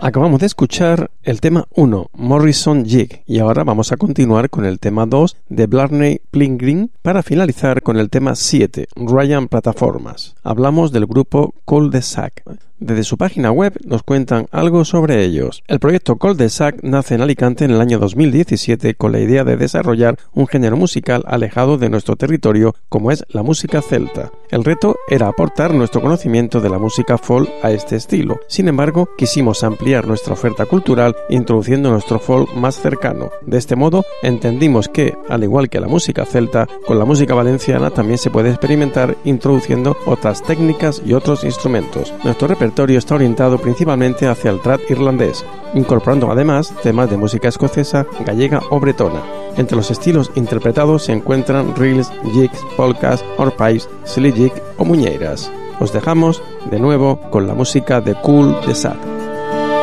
Acabamos de escuchar el tema 1, Morrison Jig, y ahora vamos a continuar con el tema 2 de Blarney Pilgrim para finalizar con el tema 7, Ryan Plataformas. Hablamos del grupo Cul-de-Sac. Desde su página web nos cuentan algo sobre ellos. El proyecto Cul-de-Sac nace en Alicante en el año 2017 con la idea de desarrollar un género musical alejado de nuestro territorio como es la música celta. El reto era aportar nuestro conocimiento de la música folk a este estilo. Sin embargo, quisimos ampliar nuestra oferta cultural introduciendo nuestro folk más cercano. De este modo, entendimos que, al igual que la música celta, con la música valenciana también se puede experimentar introduciendo otras técnicas y otros instrumentos. Nuestro repertorio está orientado principalmente hacia el trad irlandés, incorporando además temas de música escocesa, gallega o bretona. Entre los estilos interpretados se encuentran reels, jigs, polkas, horpipes, silly jig o muñeiras. Os dejamos de nuevo con la música de Cul-de-Sac.